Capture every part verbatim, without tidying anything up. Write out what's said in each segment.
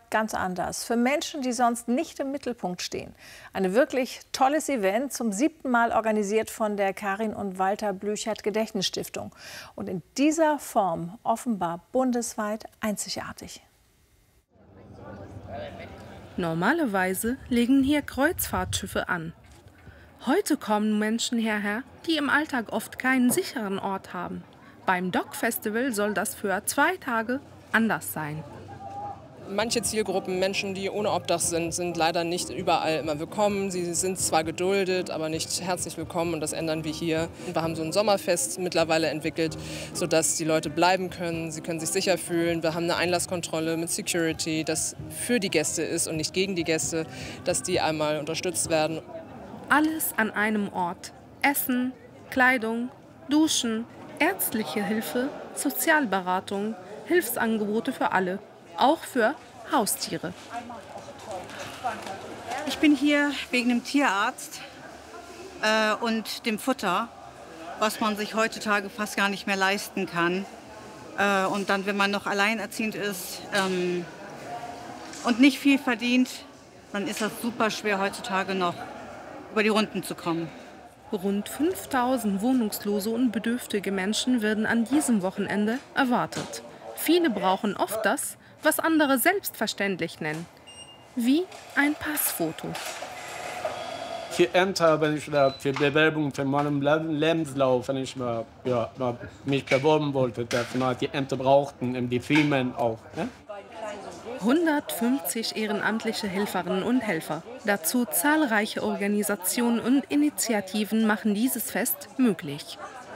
ganz anders. Für Menschen, die sonst nicht im Mittelpunkt stehen. Ein wirklich tolles Event, zum siebten Mal organisiert von der Karin und Walter Blüchert Gedächtnisstiftung. Und in dieser Form offenbar bundesweit einzigartig. Normalerweise legen hier Kreuzfahrtschiffe an. Heute kommen Menschen hierher, die im Alltag oft keinen sicheren Ort haben. Beim Dock Festival soll das für zwei Tage anders sein. Manche Zielgruppen, Menschen, die ohne Obdach sind, sind leider nicht überall immer willkommen. Sie sind zwar geduldet, aber nicht herzlich willkommen, und das ändern wir hier. Wir haben so ein Sommerfest mittlerweile entwickelt, sodass die Leute bleiben können. Sie können sich sicher fühlen. Wir haben eine Einlasskontrolle mit Security, das für die Gäste ist und nicht gegen die Gäste, dass die einmal unterstützt werden. Alles an einem Ort. Essen, Kleidung, Duschen, ärztliche Hilfe, Sozialberatung, Hilfsangebote für alle. Auch für Haustiere. Ich bin hier wegen dem Tierarzt äh, und dem Futter, was man sich heutzutage fast gar nicht mehr leisten kann. Äh, und dann, wenn man noch alleinerziehend ist ähm, und nicht viel verdient, dann ist das super schwer heutzutage noch über die Runden zu kommen. Rund fünftausend wohnungslose und bedürftige Menschen werden an diesem Wochenende erwartet. Viele brauchen oft das, was andere selbstverständlich nennen, wie ein Passfoto. Für Ämter, wenn ich da für Bewerbung für meinen Lebenslauf, wenn ich mal, ja, mal mich beworben wollte, dass wir die Ämter brauchten, in die Firmen auch. Ne? hundertfünfzig ehrenamtliche Helferinnen und Helfer. Dazu zahlreiche Organisationen und Initiativen machen dieses Fest möglich.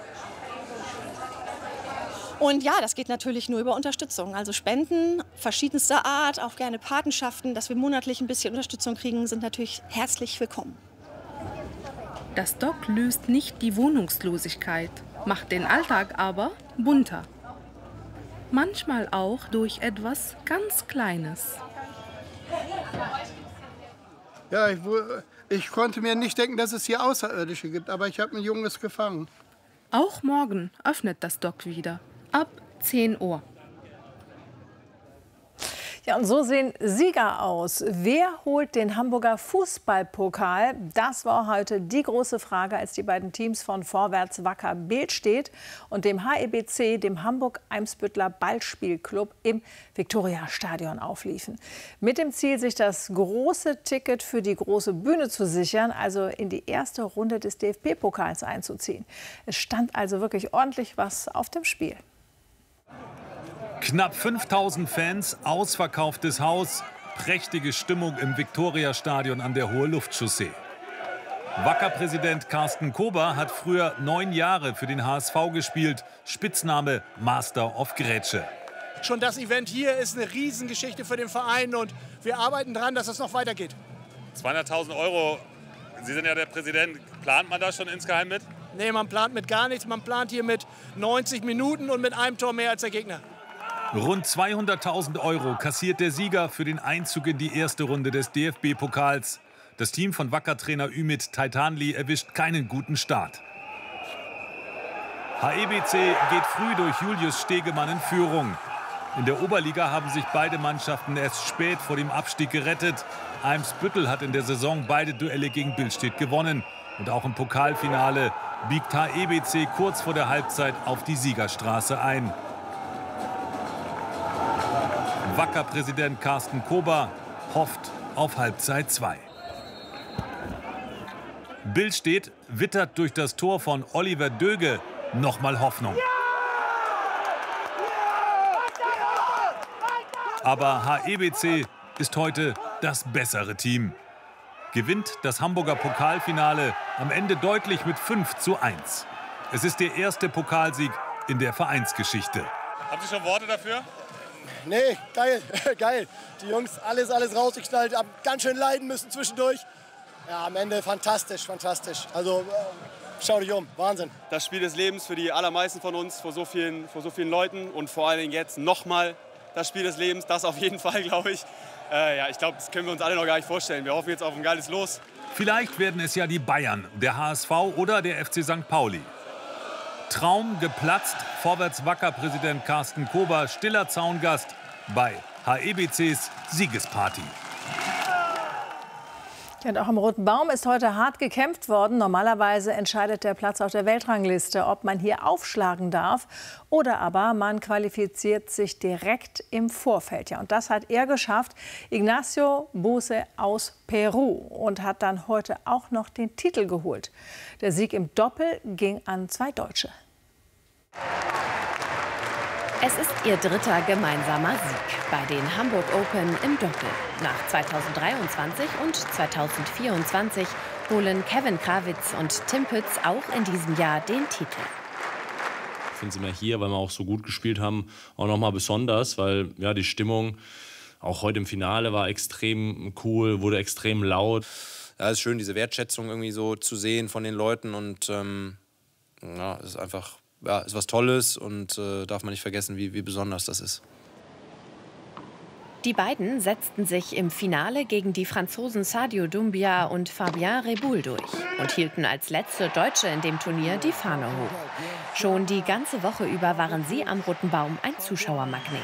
Und ja, das geht natürlich nur über Unterstützung. Also Spenden verschiedenster Art, auch gerne Patenschaften, dass wir monatlich ein bisschen Unterstützung kriegen, sind natürlich herzlich willkommen. Das Dock löst nicht die Wohnungslosigkeit, macht den Alltag aber bunter. Manchmal auch durch etwas ganz Kleines. Ja, ich, ich konnte mir nicht denken, dass es hier Außerirdische gibt, aber ich habe ein Junges gefangen. Auch morgen öffnet das Dock wieder. Ab zehn Uhr. Ja, und so sehen Sieger aus. Wer holt den Hamburger Fußballpokal? Das war heute die große Frage, als die beiden Teams von Vorwärts Wacker Billstedt und dem H E B C, dem Hamburg-Eimsbütteler Ballspielclub, im Viktoriastadion aufliefen. Mit dem Ziel, sich das große Ticket für die große Bühne zu sichern, also in die erste Runde des D F B-Pokals einzuziehen. Es stand also wirklich ordentlich was auf dem Spiel. Knapp fünftausend Fans, ausverkauftes Haus, prächtige Stimmung im Viktoriastadion an der Hohe Luftchaussee. Wacker-Präsident Carsten Kober hat früher neun Jahre für den H S V gespielt, Spitzname Master of Grätsche. Schon das Event hier ist eine Riesengeschichte für den Verein und wir arbeiten daran, dass es noch weitergeht. zweihunderttausend Euro, Sie sind ja der Präsident, plant man da schon insgeheim mit? Nee, man plant mit gar nichts, man plant hier mit neunzig Minuten und mit einem Tor mehr als der Gegner. Rund zweihunderttausend Euro kassiert der Sieger für den Einzug in die erste Runde des D F B-Pokals. Das Team von Wacker-Trainer Ümit Taytanli erwischt keinen guten Start. H E B C geht früh durch Julius Stegemann in Führung. In der Oberliga haben sich beide Mannschaften erst spät vor dem Abstieg gerettet. Eimsbüttel hat in der Saison beide Duelle gegen Billstedt gewonnen. Und auch im Pokalfinale biegt H E B C kurz vor der Halbzeit auf die Siegerstraße ein. Wacker-Präsident Carsten Kober hofft auf Halbzeit zwei. Billstedt wittert durch das Tor von Oliver Döge nochmal Hoffnung. Aber H E B C ist heute das bessere Team. Gewinnt das Hamburger Pokalfinale am Ende deutlich mit fünf zu eins. Es ist der erste Pokalsieg in der Vereinsgeschichte. Haben Sie schon Worte dafür? Nee, geil, geil. Die Jungs, alles, alles rausgeknallt, haben ganz schön leiden müssen zwischendurch. Ja, am Ende fantastisch, fantastisch. Also, schau dich um, Wahnsinn. Das Spiel des Lebens für die allermeisten von uns, vor so vielen, vor so vielen Leuten. Und vor allen Dingen jetzt nochmal das Spiel des Lebens, das auf jeden Fall, glaube ich. Äh, ja, ich glaube, das können wir uns alle noch gar nicht vorstellen. Wir hoffen jetzt auf ein geiles Los. Vielleicht werden es ja die Bayern, der H S V oder der F C Sankt Pauli. Traum geplatzt, Vorwärts Wacker-Präsident Carsten Kober, stiller Zaungast bei H E B Cs Siegesparty. Und auch am Roten Baum ist heute hart gekämpft worden. Normalerweise entscheidet der Platz auf der Weltrangliste, ob man hier aufschlagen darf oder aber man qualifiziert sich direkt im Vorfeld. Ja, und das hat er geschafft, Ignacio Buse aus Peru, und hat dann heute auch noch den Titel geholt. Der Sieg im Doppel ging an zwei Deutsche. Es ist ihr dritter gemeinsamer Sieg bei den Hamburg Open im Doppel. Nach zweitausenddreiundzwanzig und zweitausendvierundzwanzig holen Kevin Krawitz und Tim Pütz auch in diesem Jahr den Titel. Ich finde sie mal hier, weil wir auch so gut gespielt haben, auch noch mal besonders, weil ja, die Stimmung auch heute im Finale war extrem cool, wurde extrem laut. Ja, es ist schön, diese Wertschätzung irgendwie so zu sehen von den Leuten, und ähm, ja, es ist einfach ja, ist was Tolles, und äh, darf man nicht vergessen, wie, wie besonders das ist. Die beiden setzten sich im Finale gegen die Franzosen Sadio Doumbia und Fabien Reboul durch und hielten als letzte Deutsche in dem Turnier die Fahne hoch. Schon die ganze Woche über waren sie am Roten Baum ein Zuschauermagnet.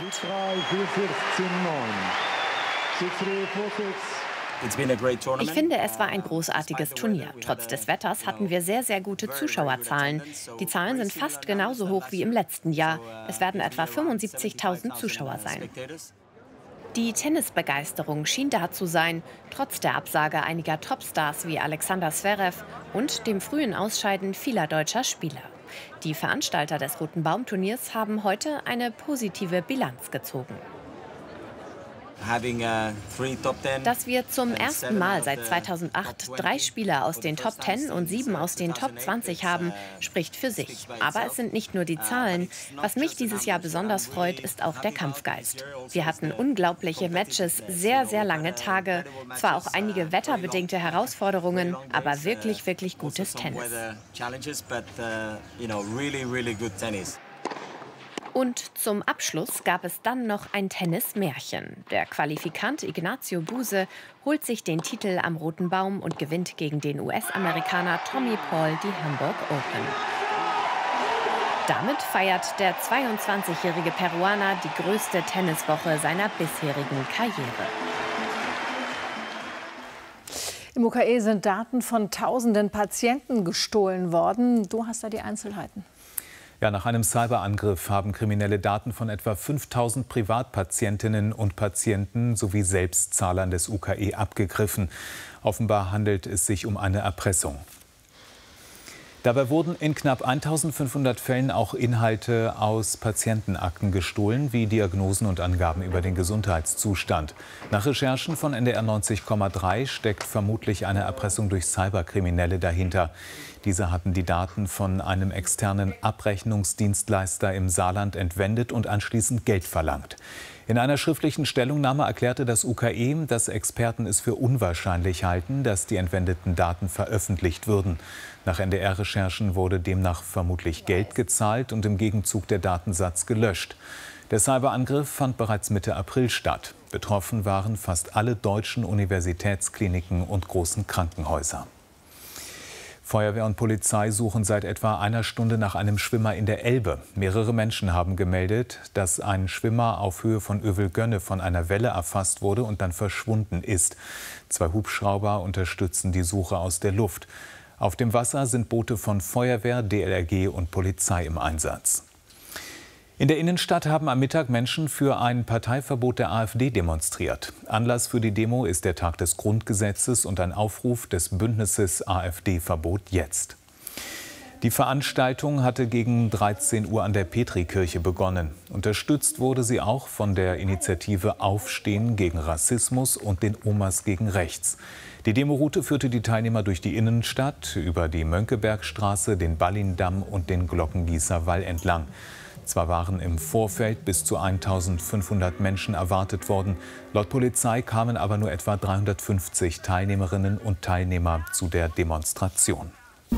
Ich finde, es war ein großartiges Turnier. Trotz des Wetters hatten wir sehr, sehr gute Zuschauerzahlen. Die Zahlen sind fast genauso hoch wie im letzten Jahr. Es werden etwa fünfundsiebzigtausend Zuschauer sein. Die Tennisbegeisterung schien da zu sein, trotz der Absage einiger Topstars wie Alexander Zverev und dem frühen Ausscheiden vieler deutscher Spieler. Die Veranstalter des Roten Baum-Turniers haben heute eine positive Bilanz gezogen. Dass wir zum ersten Mal seit zweitausendacht drei Spieler aus den Top zehn und sieben aus den Top zwanzig haben, spricht für sich. Aber es sind nicht nur die Zahlen. Was mich dieses Jahr besonders freut, ist auch der Kampfgeist. Wir hatten unglaubliche Matches, sehr, sehr lange Tage. Zwar auch einige wetterbedingte Herausforderungen, aber wirklich, wirklich gutes Tennis. Und zum Abschluss gab es dann noch ein Tennismärchen. Der Qualifikant Ignacio Buse holt sich den Titel am Roten Baum und gewinnt gegen den U S-Amerikaner Tommy Paul die Hamburg Open. Damit feiert der zweiundzwanzigjährige Peruaner die größte Tenniswoche seiner bisherigen Karriere. Im U K E sind Daten von tausenden Patienten gestohlen worden. Du hast da die Einzelheiten. Ja, nach einem Cyberangriff haben Kriminelle Daten von etwa fünftausend Privatpatientinnen und Patienten sowie Selbstzahlern des U K E abgegriffen. Offenbar handelt es sich um eine Erpressung. Dabei wurden in knapp eintausendfünfhundert Fällen auch Inhalte aus Patientenakten gestohlen, wie Diagnosen und Angaben über den Gesundheitszustand. Nach Recherchen von N D R neunzig Komma drei steckt vermutlich eine Erpressung durch Cyberkriminelle dahinter. Diese hatten die Daten von einem externen Abrechnungsdienstleister im Saarland entwendet und anschließend Geld verlangt. In einer schriftlichen Stellungnahme erklärte das U K E, dass Experten es für unwahrscheinlich halten, dass die entwendeten Daten veröffentlicht würden. Nach N D R-Recherchen wurde demnach vermutlich Geld gezahlt und im Gegenzug der Datensatz gelöscht. Der Cyberangriff fand bereits Mitte April statt. Betroffen waren fast alle deutschen Universitätskliniken und großen Krankenhäuser. Feuerwehr und Polizei suchen seit etwa einer Stunde nach einem Schwimmer in der Elbe. Mehrere Menschen haben gemeldet, dass ein Schwimmer auf Höhe von Övelgönne von einer Welle erfasst wurde und dann verschwunden ist. Zwei Hubschrauber unterstützen die Suche aus der Luft. Auf dem Wasser sind Boote von Feuerwehr, D L R G und Polizei im Einsatz. In der Innenstadt haben am Mittag Menschen für ein Parteiverbot der AfD demonstriert. Anlass für die Demo ist der Tag des Grundgesetzes und ein Aufruf des Bündnisses AfD-Verbot jetzt. Die Veranstaltung hatte gegen dreizehn Uhr an der Petrikirche begonnen. Unterstützt wurde sie auch von der Initiative Aufstehen gegen Rassismus und den Omas gegen Rechts. Die Demoroute führte die Teilnehmer durch die Innenstadt, über die Mönckebergstraße, den Ballindamm und den Glockengießer Wall entlang. Zwar waren im Vorfeld bis zu eintausendfünfhundert Menschen erwartet worden. Laut Polizei kamen aber nur etwa dreihundertfünfzig Teilnehmerinnen und Teilnehmer zu der Demonstration.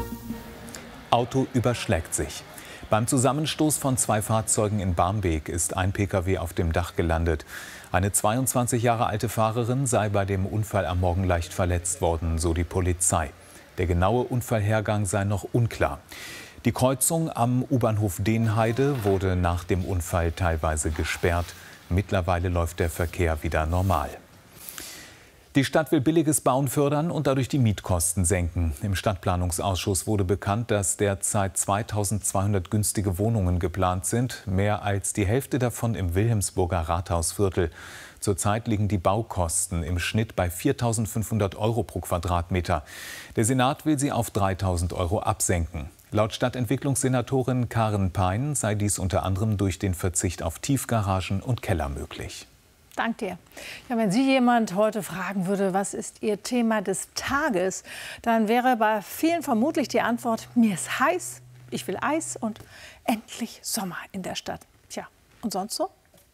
Auto überschlägt sich. Beim Zusammenstoß von zwei Fahrzeugen in Barmbek ist ein Pkw auf dem Dach gelandet. Eine zweiundzwanzig Jahre alte Fahrerin sei bei dem Unfall am Morgen leicht verletzt worden, so die Polizei. Der genaue Unfallhergang sei noch unklar. Die Kreuzung am U-Bahnhof Denheide wurde nach dem Unfall teilweise gesperrt. Mittlerweile läuft der Verkehr wieder normal. Die Stadt will billiges Bauen fördern und dadurch die Mietkosten senken. Im Stadtplanungsausschuss wurde bekannt, dass derzeit zweitausendzweihundert günstige Wohnungen geplant sind, mehr als die Hälfte davon im Wilhelmsburger Rathausviertel. Zurzeit liegen die Baukosten im Schnitt bei viertausendfünfhundert Euro pro Quadratmeter. Der Senat will sie auf dreitausend Euro absenken. Laut Stadtentwicklungssenatorin Karen Pein sei dies unter anderem durch den Verzicht auf Tiefgaragen und Keller möglich. Dank dir. Ja, wenn Sie jemand heute fragen würde, was ist Ihr Thema des Tages, dann wäre bei vielen vermutlich die Antwort, mir ist heiß, ich will Eis und endlich Sommer in der Stadt. Tja, und sonst so?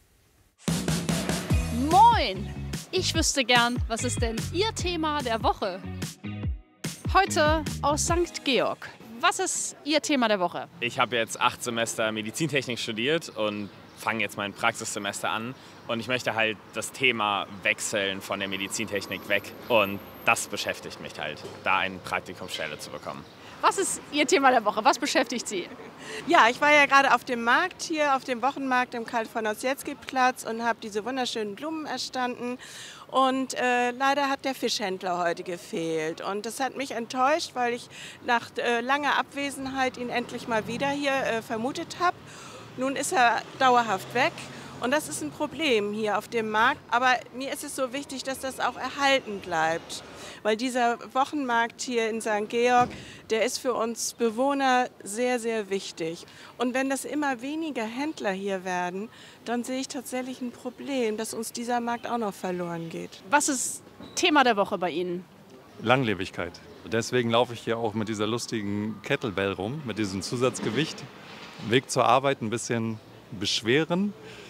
Moin! Ich wüsste gern, was ist denn Ihr Thema der Woche? Heute aus Sankt Georg. Was ist Ihr Thema der Woche? Ich habe jetzt acht Semester Medizintechnik studiert und fange jetzt mein Praxissemester an. Und ich möchte halt das Thema wechseln von der Medizintechnik weg. Und das beschäftigt mich halt, da eine Praktikumsstelle zu bekommen. Was ist Ihr Thema der Woche? Was beschäftigt Sie? Ja, ich war ja gerade auf dem Markt hier, auf dem Wochenmarkt im Karl-von-Ossietzky-Platz und habe diese wunderschönen Blumen erstanden. Und äh, leider hat der Fischhändler heute gefehlt. Und das hat mich enttäuscht, weil ich nach äh, langer Abwesenheit ihn endlich mal wieder hier äh, vermutet habe. Nun ist er dauerhaft weg. Und das ist ein Problem hier auf dem Markt. Aber mir ist es so wichtig, dass das auch erhalten bleibt. Weil dieser Wochenmarkt hier in Sankt Georg, der ist für uns Bewohner sehr, sehr wichtig. Und wenn das immer weniger Händler hier werden, dann sehe ich tatsächlich ein Problem, dass uns dieser Markt auch noch verloren geht. Was ist Thema der Woche bei Ihnen? Langlebigkeit. Deswegen laufe ich hier auch mit dieser lustigen Kettlebell rum, mit diesem Zusatzgewicht. Weg zur Arbeit ein bisschen beschweren,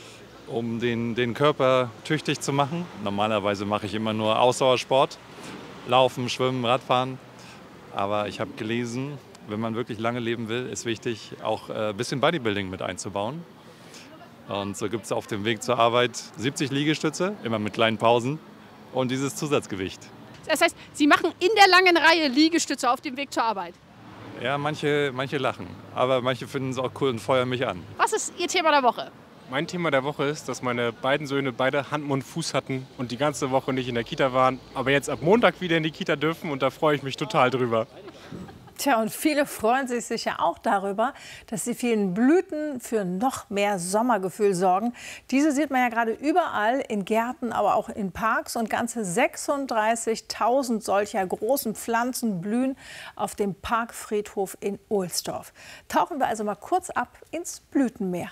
um den, den Körper tüchtig zu machen. Normalerweise mache ich immer nur Ausdauersport, Laufen, Schwimmen, Radfahren. Aber ich habe gelesen, wenn man wirklich lange leben will, ist wichtig, auch ein bisschen Bodybuilding mit einzubauen. Und so gibt es auf dem Weg zur Arbeit siebzig Liegestütze, immer mit kleinen Pausen und dieses Zusatzgewicht. Das heißt, Sie machen in der langen Reihe Liegestütze auf dem Weg zur Arbeit? Ja, manche, manche lachen, aber manche finden es auch cool und feuern mich an. Was ist Ihr Thema der Woche? Mein Thema der Woche ist, dass meine beiden Söhne beide Hand, Mund, Fuß hatten und die ganze Woche nicht in der Kita waren, aber jetzt ab Montag wieder in die Kita dürfen und da freue ich mich total drüber. Tja, und viele freuen sich sicher auch darüber, dass die vielen Blüten für noch mehr Sommergefühl sorgen. Diese sieht man ja gerade überall in Gärten, aber auch in Parks. Und ganze sechsunddreißigtausend solcher großen Pflanzen blühen auf dem Parkfriedhof in Ohlsdorf. Tauchen wir also mal kurz ab ins Blütenmeer.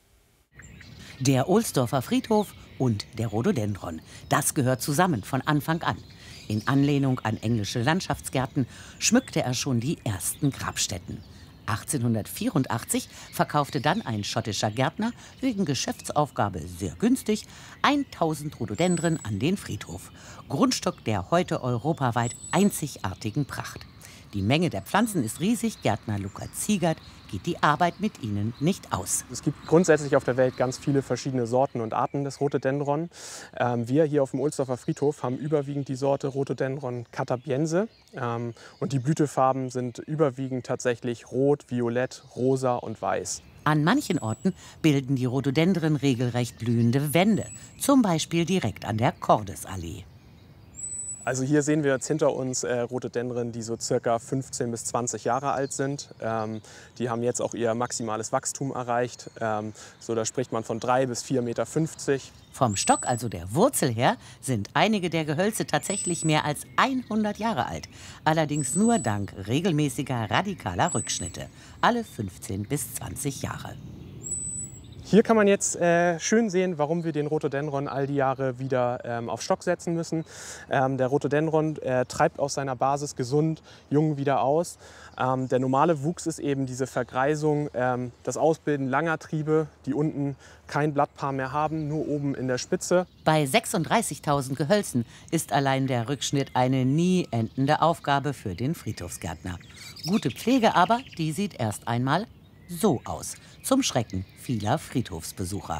Der Ohlsdorfer Friedhof und der Rhododendron, das gehört zusammen von Anfang an. In Anlehnung an englische Landschaftsgärten schmückte er schon die ersten Grabstätten. achtzehnhundertvierundachtzig verkaufte dann ein schottischer Gärtner wegen Geschäftsaufgabe sehr günstig tausend Rhododendren an den Friedhof. Grundstück der heute europaweit einzigartigen Pracht. Die Menge der Pflanzen ist riesig. Gärtner Luca Ziegert geht die Arbeit mit ihnen nicht aus. Es gibt grundsätzlich auf der Welt ganz viele verschiedene Sorten und Arten des Rhododendron. Ähm, wir hier auf dem Ohlsdorfer Friedhof haben überwiegend die Sorte Rhododendron catabiense. Ähm, und die Blütefarben sind überwiegend tatsächlich rot, violett, rosa und weiß. An manchen Orten bilden die Rhododendren regelrecht blühende Wände. Zum Beispiel direkt an der Cordesallee. Also hier sehen wir jetzt hinter uns äh, Rhododendren, die so circa fünfzehn bis zwanzig Jahre alt sind. Ähm, die haben jetzt auch ihr maximales Wachstum erreicht. Ähm, so, da spricht man von drei bis vier Meter fünfzig. Vom Stock, also der Wurzel her, sind einige der Gehölze tatsächlich mehr als hundert Jahre alt. Allerdings nur dank regelmäßiger radikaler Rückschnitte. Alle fünfzehn bis zwanzig Jahre. Hier kann man jetzt äh, schön sehen, warum wir den Rhododendron all die Jahre wieder ähm, auf Stock setzen müssen. Ähm, der Rhododendron äh, treibt aus seiner Basis gesund jung wieder aus. Ähm, der normale Wuchs ist eben diese Vergreisung, ähm, das Ausbilden langer Triebe, die unten kein Blattpaar mehr haben, nur oben in der Spitze. Bei sechsunddreißigtausend Gehölzen ist allein der Rückschnitt eine nie endende Aufgabe für den Friedhofsgärtner. Gute Pflege aber, die sieht erst einmal so aus, zum Schrecken vieler Friedhofsbesucher.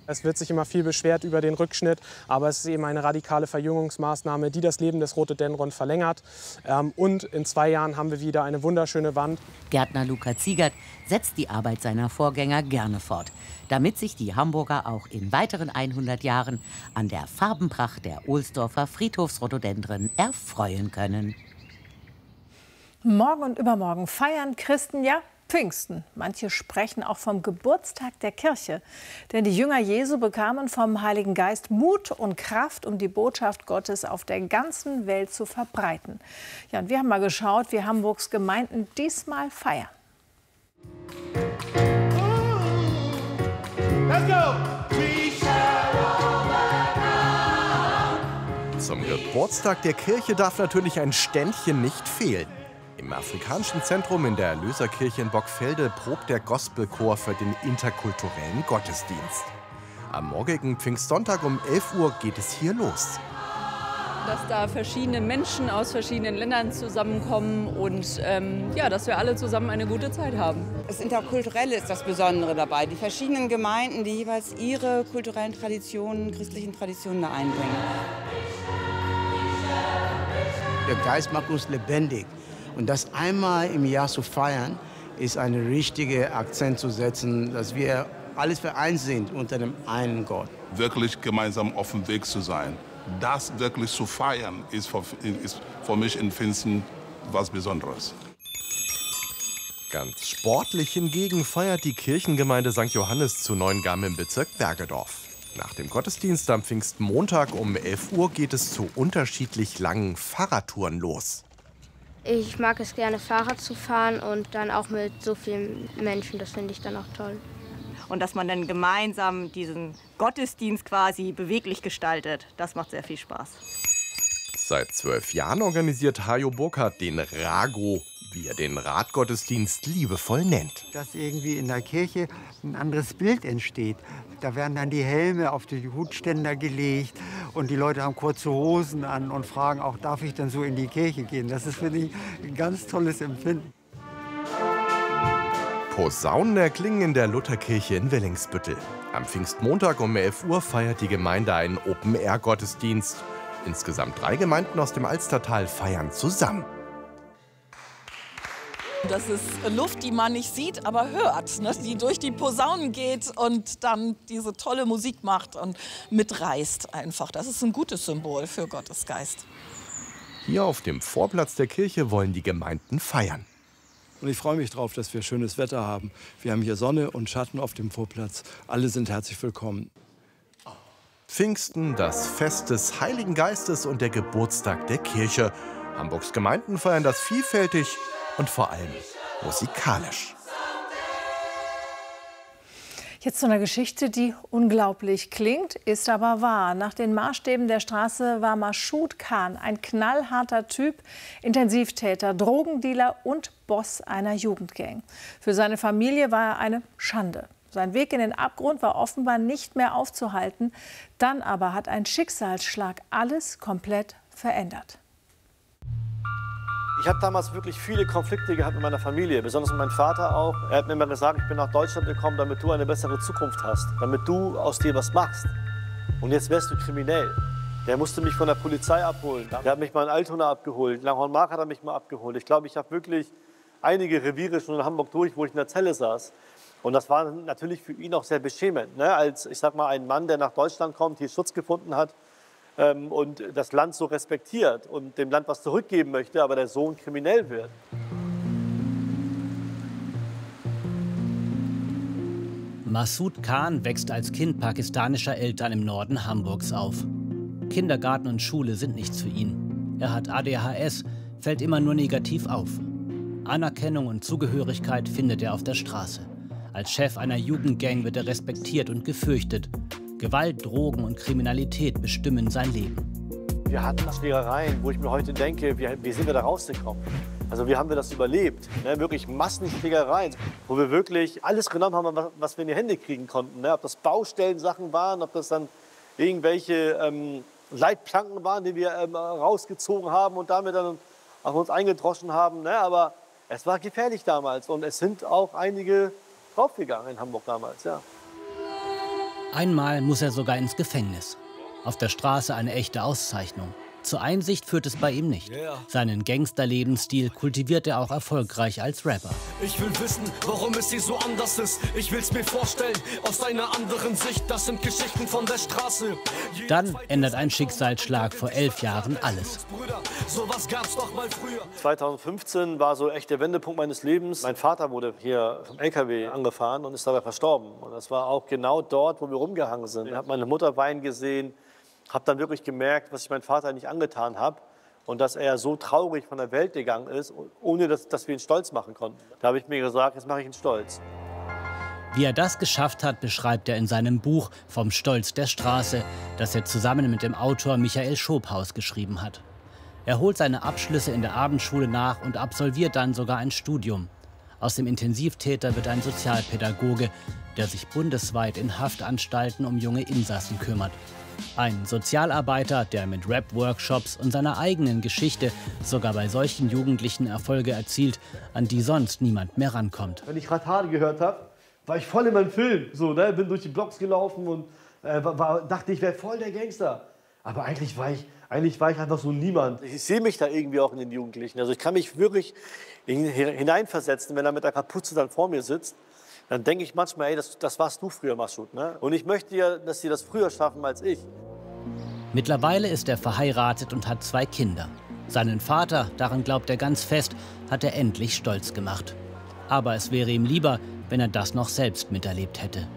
Es wird sich immer viel beschwert über den Rückschnitt, aber es ist eben eine radikale Verjüngungsmaßnahme, die das Leben des Rhododendron verlängert. Und in zwei Jahren haben wir wieder eine wunderschöne Wand. Gärtner Luca Ziegert setzt die Arbeit seiner Vorgänger gerne fort, damit sich die Hamburger auch in weiteren hundert Jahren an der Farbenpracht der Ohlsdorfer Friedhofsrhododendren erfreuen können. Morgen und übermorgen feiern Christen ja Pfingsten. Manche sprechen auch vom Geburtstag der Kirche. Denn die Jünger Jesu bekamen vom Heiligen Geist Mut und Kraft, um die Botschaft Gottes auf der ganzen Welt zu verbreiten. Ja, und wir haben mal geschaut, wie Hamburgs Gemeinden diesmal feiern. Let's go! We shall overcome. Zum Geburtstag der Kirche darf natürlich ein Ständchen nicht fehlen. Im Afrikanischen Zentrum in der Erlöserkirche in Bockfelde probt der Gospelchor für den interkulturellen Gottesdienst. Am morgigen Pfingstsonntag um elf Uhr geht es hier los. Dass da verschiedene Menschen aus verschiedenen Ländern zusammenkommen und ähm, ja, dass wir alle zusammen eine gute Zeit haben. Das Interkulturelle ist das Besondere dabei. Die verschiedenen Gemeinden, die jeweils ihre kulturellen Traditionen, christlichen Traditionen da einbringen. Der Geist macht uns lebendig. Und das einmal im Jahr zu feiern, ist ein richtiger Akzent zu setzen, dass wir alles vereint sind unter dem einen Gott. Wirklich gemeinsam auf dem Weg zu sein, das wirklich zu feiern, ist für, ist für mich in Pfingsten was Besonderes. Ganz sportlich hingegen feiert die Kirchengemeinde Sankt Johannes zu Neuengamme im Bezirk Bergedorf. Nach dem Gottesdienst am Pfingstmontag um elf Uhr geht es zu unterschiedlich langen Fahrradtouren los. Ich mag es gerne, Fahrrad zu fahren und dann auch mit so vielen Menschen. Das finde ich dann auch toll. Und dass man dann gemeinsam diesen Gottesdienst quasi beweglich gestaltet, das macht sehr viel Spaß. Seit zwölf Jahren organisiert Hajo Burkhardt den Rago, wie er den Radgottesdienst liebevoll nennt. Dass irgendwie in der Kirche ein anderes Bild entsteht. Da werden dann die Helme auf die Hutständer gelegt und die Leute haben kurze Hosen an und fragen auch, darf ich denn so in die Kirche gehen? Das ist, finde ich, ein ganz tolles Empfinden. Posaunen erklingen in der Lutherkirche in Wellingsbüttel. Am Pfingstmontag um elf Uhr feiert die Gemeinde einen Open-Air-Gottesdienst. Insgesamt drei Gemeinden aus dem Alstertal feiern zusammen. Das ist Luft, die man nicht sieht, aber hört, ne? Die durch die Posaunen geht und dann diese tolle Musik macht und mitreißt einfach. Das ist ein gutes Symbol für Gottes Geist. Hier auf dem Vorplatz der Kirche wollen die Gemeinden feiern. Und ich freue mich drauf, dass wir schönes Wetter haben. Wir haben hier Sonne und Schatten auf dem Vorplatz. Alle sind herzlich willkommen. Pfingsten, das Fest des Heiligen Geistes und der Geburtstag der Kirche. Hamburgs Gemeinden feiern das vielfältig und vor allem musikalisch. Jetzt zu einer Geschichte, die unglaublich klingt, ist aber wahr. Nach den Maßstäben der Straße war Mashoud Khan ein knallharter Typ, Intensivtäter, Drogendealer und Boss einer Jugendgang. Für seine Familie war er eine Schande. Sein Weg in den Abgrund war offenbar nicht mehr aufzuhalten. Dann aber hat ein Schicksalsschlag alles komplett verändert. Ich habe damals wirklich viele Konflikte gehabt mit meiner Familie, besonders mit meinem Vater auch. Er hat mir immer gesagt, ich bin nach Deutschland gekommen, damit du eine bessere Zukunft hast, damit du aus dir was machst. Und jetzt wärst du kriminell. Der musste mich von der Polizei abholen. Der hat mich mal in Altona abgeholt, Langhorn-Mark hat er mich mal abgeholt. Ich glaube, ich habe wirklich einige Reviere schon in Hamburg durch, wo ich in der Zelle saß. Und das war natürlich für ihn auch sehr beschämend, ne? Als, ich sag mal, ein Mann, der nach Deutschland kommt, hier Schutz gefunden hat, und das Land so respektiert und dem Land was zurückgeben möchte, aber der Sohn kriminell wird. Mashoud Khan wächst als Kind pakistanischer Eltern im Norden Hamburgs auf. Kindergarten und Schule sind nichts für ihn. Er hat A D H S, fällt immer nur negativ auf. Anerkennung und Zugehörigkeit findet er auf der Straße. Als Chef einer Jugendgang wird er respektiert und gefürchtet. Gewalt, Drogen und Kriminalität bestimmen sein Leben. Wir hatten Schlägereien, wo ich mir heute denke, wie, wie sind wir da rausgekommen? Also wie haben wir das überlebt? Ne? Wirklich Massenschlägereien, wo wir wirklich alles genommen haben, was, was wir in die Hände kriegen konnten. Ne? Ob das Baustellensachen waren, ob das dann irgendwelche ähm, Leitplanken waren, die wir ähm, rausgezogen haben und damit dann auf uns eingedroschen haben. Ne? Aber es war gefährlich damals und es sind auch einige draufgegangen in Hamburg damals, ja. Einmal muss er sogar ins Gefängnis. Auf der Straße eine echte Auszeichnung. Zur Einsicht führt es bei ihm nicht. Seinen Gangster-Lebensstil kultiviert er auch erfolgreich als Rapper. Ich will wissen, warum es hier so anders ist. Ich will's mir vorstellen, aus einer anderen Sicht. Das sind Geschichten von der Straße. Dann ändert ein Schicksalsschlag vor elf Jahren alles. Sowas gab's doch mal früher. zweitausendfünfzehn war so echt der Wendepunkt meines Lebens. Mein Vater wurde hier vom L K W angefahren und ist dabei verstorben. Und das war auch genau dort, wo wir rumgehangen sind. Ich habe meine Mutter weinen gesehen. Habe dann wirklich gemerkt, was ich meinem Vater nicht angetan habe und dass er so traurig von der Welt gegangen ist, ohne dass, dass wir ihn stolz machen konnten. Da habe ich mir gesagt, jetzt mache ich ihn stolz. Wie er das geschafft hat, beschreibt er in seinem Buch Vom Stolz der Straße, das er zusammen mit dem Autor Michael Schobhaus geschrieben hat. Er holt seine Abschlüsse in der Abendschule nach und absolviert dann sogar ein Studium. Aus dem Intensivtäter wird ein Sozialpädagoge, der sich bundesweit in Haftanstalten um junge Insassen kümmert. Ein Sozialarbeiter, der mit Rap-Workshops und seiner eigenen Geschichte sogar bei solchen Jugendlichen Erfolge erzielt, an die sonst niemand mehr rankommt. Wenn ich Ratade gehört habe, war ich voll in meinem Film. So, ne? Bin durch die Blocks gelaufen und äh, war, dachte, ich wäre voll der Gangster. Aber eigentlich war, ich, eigentlich war ich einfach so niemand. Ich sehe mich da irgendwie auch in den Jugendlichen. Also ich kann mich wirklich hineinversetzen, wenn er mit der Kapuze dann vor mir sitzt. Dann denke ich manchmal, ey, das, das warst du früher, Masud. Ne? Und ich möchte ja, dass sie das früher schaffen als ich. Mittlerweile ist er verheiratet und hat zwei Kinder. Seinen Vater, daran glaubt er ganz fest, hat er endlich stolz gemacht. Aber es wäre ihm lieber, wenn er das noch selbst miterlebt hätte.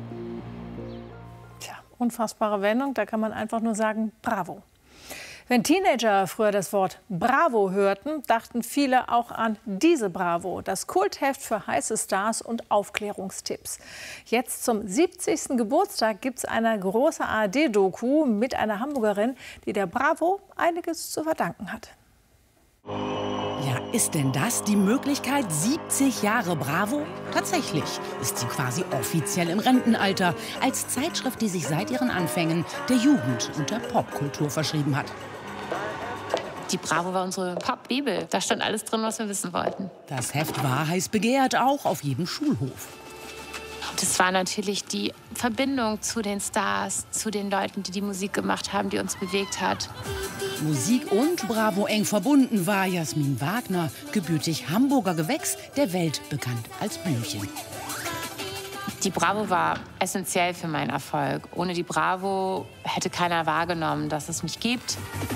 Tja, unfassbare Wendung, da kann man einfach nur sagen, bravo. Wenn Teenager früher das Wort Bravo hörten, dachten viele auch an diese Bravo, das Kultheft für heiße Stars und Aufklärungstipps. Jetzt zum siebzigsten Geburtstag gibt es eine große A R D-Doku mit einer Hamburgerin, die der Bravo einiges zu verdanken hat. Ja, ist denn das die Möglichkeit? siebzig Jahre Bravo? Tatsächlich ist sie quasi offiziell im Rentenalter, als Zeitschrift, die sich seit ihren Anfängen der Jugend und der Popkultur verschrieben hat. Die Bravo war unsere Pop-Bibel. Da stand alles drin, was wir wissen wollten. Das Heft war heiß begehrt, auch auf jedem Schulhof. Das war natürlich die Verbindung zu den Stars, zu den Leuten, die die Musik gemacht haben, die uns bewegt hat. Musik und Bravo eng verbunden war Jasmin Wagner, gebürtig Hamburger Gewächs, der Welt bekannt als Blümchen. Die Bravo war essentiell für meinen Erfolg. Ohne die Bravo hätte keiner wahrgenommen, dass es mich gibt.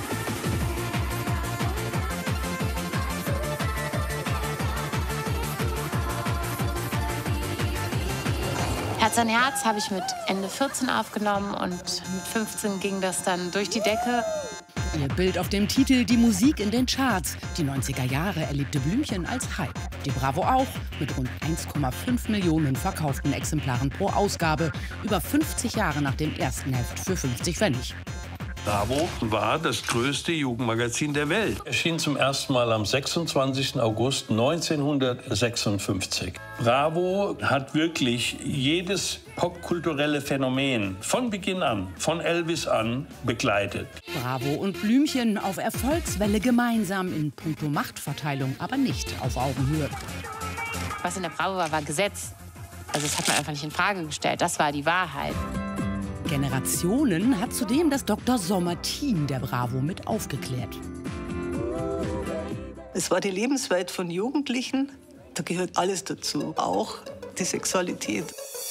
Herz an Herz habe ich mit Ende vierzehn aufgenommen und mit fünfzehn ging das dann durch die Decke. Ihr Bild auf dem Titel, die Musik in den Charts. Die neunziger Jahre erlebte Blümchen als Hype. Die Bravo auch, mit rund eins Komma fünf Millionen verkauften Exemplaren pro Ausgabe. Über fünfzig Jahre nach dem ersten Heft für fünfzig Pfennig. Bravo war das größte Jugendmagazin der Welt. Erschien zum ersten Mal am sechsundzwanzigsten August neunzehnhundertsechsundfünfzig. Bravo hat wirklich jedes popkulturelle Phänomen von Beginn an, von Elvis an, begleitet. Bravo und Blümchen auf Erfolgswelle gemeinsam, in puncto Machtverteilung, aber nicht auf Augenhöhe. Was in der Bravo war, war Gesetz. Also das hat man einfach nicht in Frage gestellt. Das war die Wahrheit. Generationen hat zudem das Doktor Sommer-Team der Bravo mit aufgeklärt. Es war die Lebenswelt von Jugendlichen. Da gehört alles dazu, auch die Sexualität.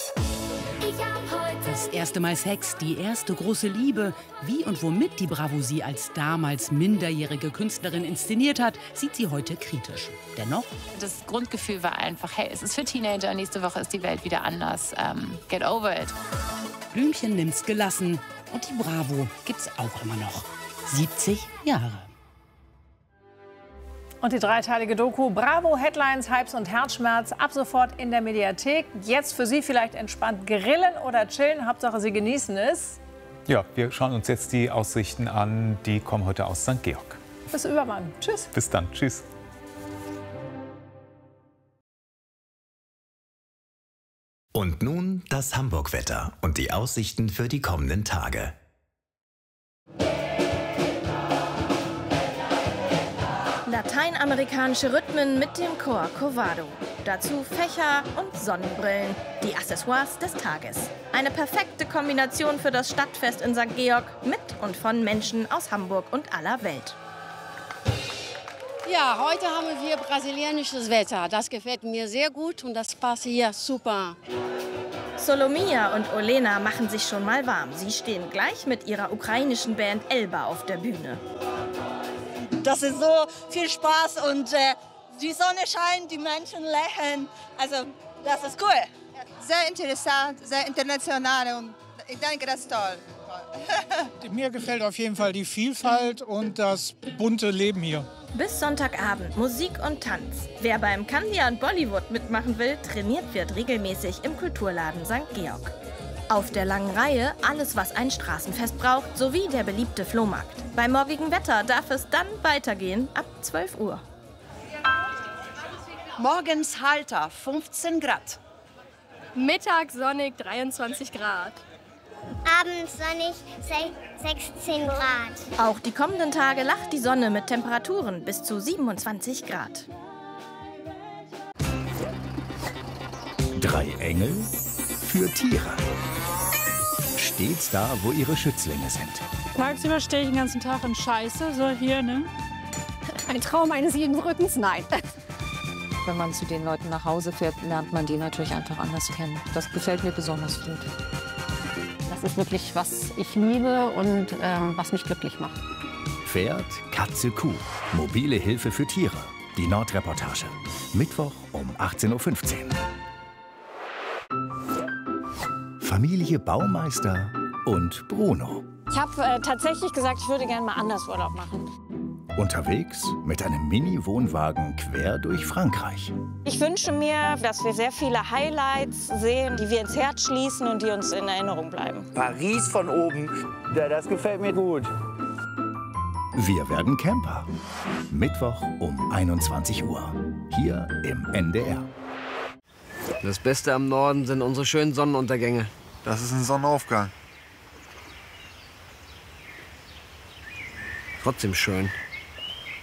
Das erste Mal Sex, die erste große Liebe. Wie und womit die Bravo sie als damals minderjährige Künstlerin inszeniert hat, sieht sie heute kritisch. Dennoch? Das Grundgefühl war einfach, hey, es ist für Teenager, nächste Woche ist die Welt wieder anders. Um, get over it. Blümchen nimmt's gelassen und die Bravo gibt's auch immer noch. siebzig Jahre. Und die dreiteilige Doku Bravo, Headlines, Hypes und Herzschmerz ab sofort in der Mediathek. Jetzt für Sie vielleicht entspannt grillen oder chillen. Hauptsache Sie genießen es. Ja, wir schauen uns jetzt die Aussichten an. Die kommen heute aus Sankt Georg. Bis übermorgen. Tschüss. Bis dann. Tschüss. Und nun das Hamburg-Wetter und die Aussichten für die kommenden Tage. Lateinamerikanische Rhythmen mit dem Chor Covado. Dazu Fächer und Sonnenbrillen, die Accessoires des Tages. Eine perfekte Kombination für das Stadtfest in Sankt Georg mit und von Menschen aus Hamburg und aller Welt. Ja, heute haben wir brasilianisches Wetter. Das gefällt mir sehr gut und das passt hier super. Solomia und Olena machen sich schon mal warm. Sie stehen gleich mit ihrer ukrainischen Band Elba auf der Bühne. Das ist so viel Spaß und äh, die Sonne scheint, die Menschen lächeln. Also das ist cool. Sehr interessant, sehr international und ich denke, das ist toll. Mir gefällt auf jeden Fall die Vielfalt und das bunte Leben hier. Bis Sonntagabend Musik und Tanz. Wer beim Kandia und Bollywood mitmachen will, trainiert wird regelmäßig im Kulturladen Sankt Georg. Auf der langen Reihe alles, was ein Straßenfest braucht, sowie der beliebte Flohmarkt. Bei morgigem Wetter darf es dann weitergehen ab zwölf Uhr. Morgens Halter, fünfzehn Grad. Mittag sonnig, dreiundzwanzig Grad. Abends sonnig, sechzehn Grad. Auch die kommenden Tage lacht die Sonne mit Temperaturen bis zu siebenundzwanzig Grad. Drei Engel für Tiere. Stets da, wo ihre Schützlinge sind. Tagsüber stehe ich den ganzen Tag in Scheiße, so hier, ne? Ein Traum eines jeden Rückens, nein. Wenn man zu den Leuten nach Hause fährt, lernt man die natürlich einfach anders kennen. Das gefällt mir besonders gut. Das ist wirklich, was ich liebe und ähm, was mich glücklich macht. Pferd, Katze, Kuh. Mobile Hilfe für Tiere. Die Nordreportage. Mittwoch um achtzehn Uhr fünfzehn. Familie Baumeister und Bruno. Ich habe äh, tatsächlich gesagt, ich würde gerne mal anders Urlaub machen. Unterwegs mit einem Mini-Wohnwagen quer durch Frankreich. Ich wünsche mir, dass wir sehr viele Highlights sehen, die wir ins Herz schließen und die uns in Erinnerung bleiben. Paris von oben, ja, das gefällt mir gut. Wir werden Camper. Mittwoch um einundzwanzig Uhr. Hier im N D R. Das Beste am Norden sind unsere schönen Sonnenuntergänge. Das ist ein Sonnenaufgang. Trotzdem schön.